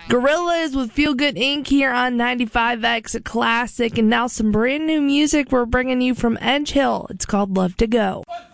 Gorillaz with Feel Good Inc. here on 95X, a classic, and now some brand new music we're bringing you from Edge Hill. It's called Love to Go.